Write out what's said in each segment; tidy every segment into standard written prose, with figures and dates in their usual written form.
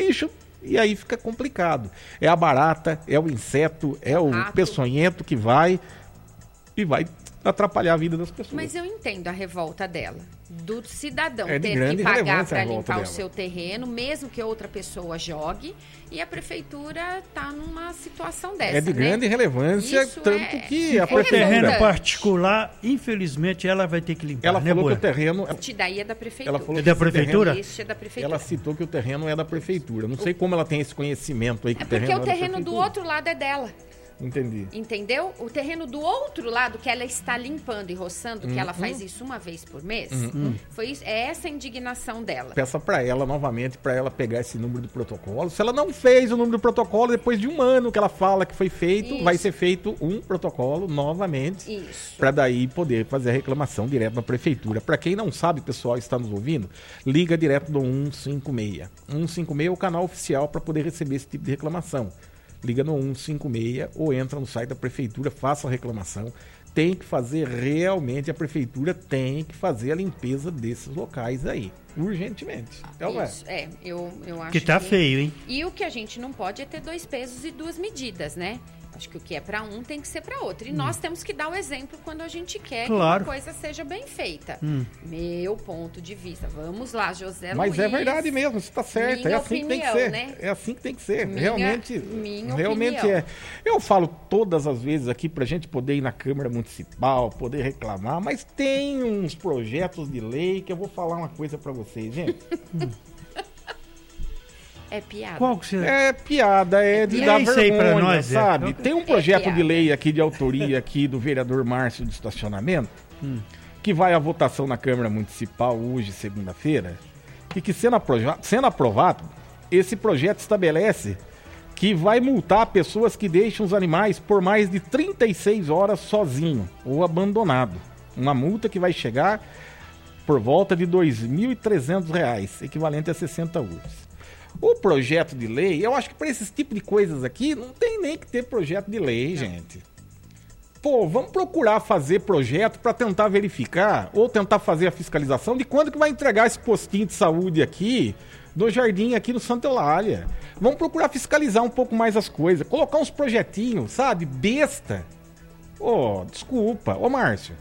bicho. E aí fica complicado. É a barata, é o inseto, é o peçonhento que vai atrapalhar a vida das pessoas. Mas eu entendo a revolta dela. Do cidadão ter grande que pagar relevância para a revolta limpar o dela. seu terreno, mesmo que outra pessoa jogue, e a prefeitura está numa situação dessa, É de grande relevância, Isso tanto que a O prefeitura... terreno particular, infelizmente, ela vai ter que limpar. Ela falou que o terreno... Daí é da prefeitura. Ela falou É da prefeitura? Este é da prefeitura. Ela citou que o terreno é da prefeitura. Não sei como ela tem esse conhecimento aí. Que porque o é da terreno do prefeitura. outro lado é dela. Entendi. Entendeu? O terreno do outro lado, que ela está limpando e roçando, que ela faz isso uma vez por mês, é essa a indignação dela. Peça para ela novamente, para ela pegar esse número do protocolo. Se ela não fez o número do protocolo, depois de um ano que ela fala que foi feito, vai ser feito um protocolo novamente. Para daí poder fazer a reclamação direto na prefeitura. Para quem não sabe, pessoal, está nos ouvindo, liga direto do 156. 156 é o canal oficial para poder receber esse tipo de reclamação. Liga no 156 ou entra no site da prefeitura, faça a reclamação. Tem que fazer realmente, a prefeitura tem que fazer a limpeza desses locais aí, urgentemente. Então, isso, eu acho que tá feio, hein? E o que a gente não pode é ter 2 pesos e 2 medidas, né? Acho que o que é para um tem que ser para outro. E nós temos que dar o exemplo quando a gente quer que uma coisa seja bem feita. Meu ponto de vista. Vamos lá, José Mas Luiz. É verdade mesmo, você está certo. É assim que tem que ser. Né? É assim que tem que ser. Realmente é. Eu falo todas as vezes aqui para a gente poder ir na Câmara Municipal, poder reclamar, mas tem uns projetos de lei que eu vou falar uma coisa para vocês, gente. É piada. Qual que você... É piada, de dar vergonha, pra nós, sabe? Tem um projeto de lei aqui de autoria aqui do vereador Márcio de estacionamento, que vai à votação na Câmara Municipal hoje, segunda-feira, e que sendo aprovado, esse projeto estabelece que vai multar pessoas que deixam os animais por mais de 36 horas sozinho ou abandonado. Uma multa que vai chegar por volta de R$ 2.300, equivalente a 60 euros. O projeto de lei, eu acho que para esse tipo de coisas aqui, não tem nem que ter projeto de lei, gente. Pô, vamos procurar fazer projeto para tentar verificar ou tentar fazer a fiscalização de quando que vai entregar esse postinho de saúde aqui, do jardim aqui no Santa Eulália. Vamos procurar fiscalizar um pouco mais as coisas, colocar uns projetinhos, sabe, besta. Desculpa, Márcio.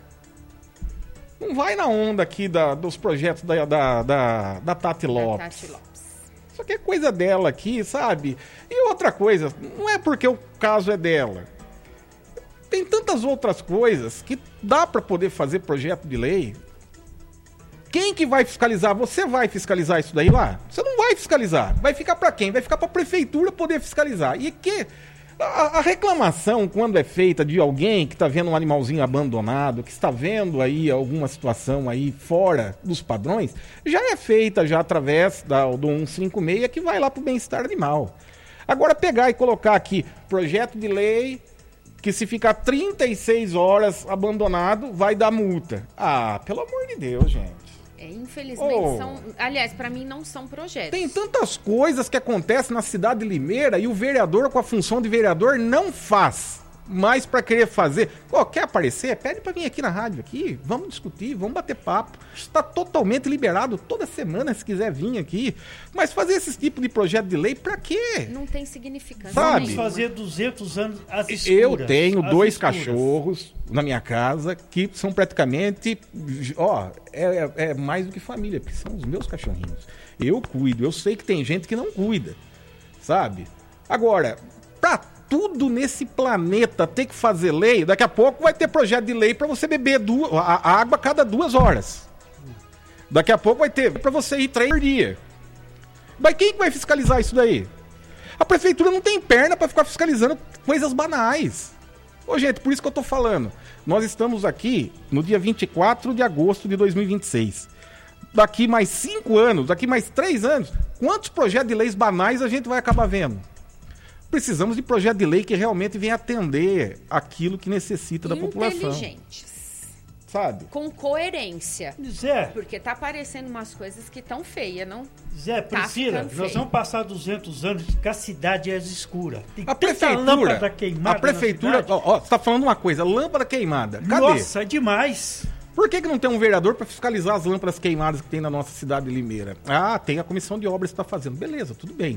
Não vai na onda aqui dos projetos da Tati Lopes. Isso aqui é coisa dela aqui, sabe? E outra coisa, não é porque o caso é dela. Tem tantas outras coisas que dá para poder fazer projeto de lei. Quem que vai fiscalizar? Você vai fiscalizar isso daí lá? Você não vai fiscalizar. Vai ficar para quem? Vai ficar para a prefeitura poder fiscalizar. E que a reclamação, quando é feita de alguém que está vendo um animalzinho abandonado, que está vendo aí alguma situação aí fora dos padrões, já é feita já através do 156, que vai lá para o bem-estar animal. Agora pegar e colocar aqui projeto de lei que se ficar 36 horas abandonado vai dar multa. Pelo amor de Deus, gente. Infelizmente aliás, para mim não são projetos. Tem tantas coisas que acontecem na cidade de Limeira e o vereador com a função de vereador não faz. Mas para querer fazer, quer aparecer? Pede para vir aqui na rádio aqui, vamos discutir, vamos bater papo. Está totalmente liberado toda semana se quiser vir aqui. Mas fazer esse tipo de projeto de lei para quê? Não tem significância. Sabe? Vamos fazer 200 anos às escuras. Eu tenho 2 cachorros na minha casa que são praticamente, é mais do que família, porque são os meus cachorrinhos. Eu cuido, eu sei que tem gente que não cuida, sabe? Agora, pra tudo nesse planeta ter que fazer lei, daqui a pouco vai ter projeto de lei para você beber a água a cada 2 horas. Daqui a pouco vai ter para você ir 3 por dia. Mas quem que vai fiscalizar isso daí? A prefeitura não tem perna para ficar fiscalizando coisas banais. Gente, por isso que eu tô falando. Nós estamos aqui no dia 24 de agosto de 2026. Daqui mais 5 anos, daqui mais 3 anos, quantos projetos de leis banais a gente vai acabar vendo? Precisamos de projeto de lei que realmente venha atender aquilo que necessita da população. Inteligentes. Sabe? Com coerência. Zé. Porque tá aparecendo umas coisas que tão feias, não? Zé, Priscila, nós vamos passar 200 anos que a cidade é escura. Tem a prefeitura, lâmpada queimada. A prefeitura, você tá falando uma coisa, lâmpada queimada. Cadê? Nossa, é demais. Por que não tem um vereador para fiscalizar as lâmpadas queimadas que tem na nossa cidade de Limeira? Tem a comissão de obras que está fazendo. Beleza, tudo bem.